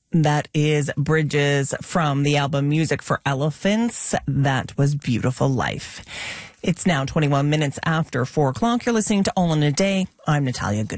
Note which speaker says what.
Speaker 1: That is Bridges from the album Music for Elephants. That was Beautiful Life. It's now 21 minutes after 4 o'clock. You're listening to All in a Day. I'm Natalia Good.